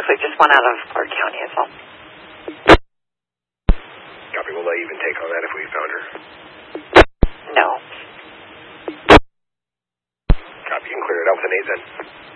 looks like just one out of Clark County as well. Copy, we'll let even take on that if we found her. No. Copy, you can clear it out with an 8 then.